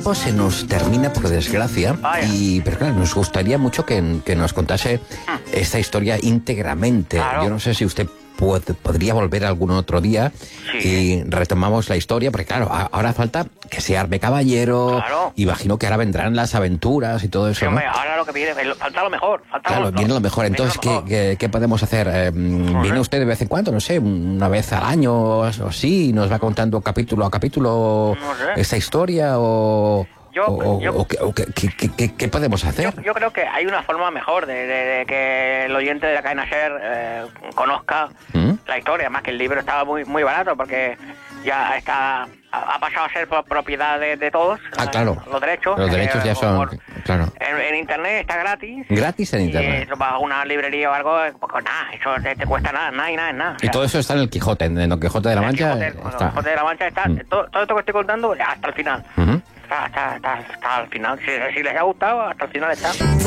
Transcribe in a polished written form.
tiempo se nos termina, por desgracia, pero claro, nos gustaría mucho que nos contase esta historia íntegramente. Claro. Yo no sé si usted podría volver algún otro día y retomamos la historia, porque claro, ahora falta que se arme caballero. Claro. Imagino que ahora vendrán las aventuras y todo eso, Sí, hombre, ¿no? ahora lo que viene, falta lo mejor. Viene lo mejor. Entonces, ¿qué podemos hacer? ¿Viene usted de vez en cuando? No sé, una vez al año o así, nos va contando capítulo a capítulo esta historia ¿qué podemos hacer? Yo creo que hay una forma mejor de que el oyente de la cadena SER conozca la historia, más que el libro estaba muy barato, porque ya ha pasado a ser propiedad de todos. Claro. Los derechos. Los derechos ya son, claro. En internet está gratis. Gratis en internet. Y eso para una librería o algo, pues nada, eso te cuesta nada. Y todo eso está en el Quijote, en Don Quijote de la Mancha. En el Quijote de la Mancha está, todo esto que estoy contando hasta el final. Está al final. Si les ha gustado, hasta el final está.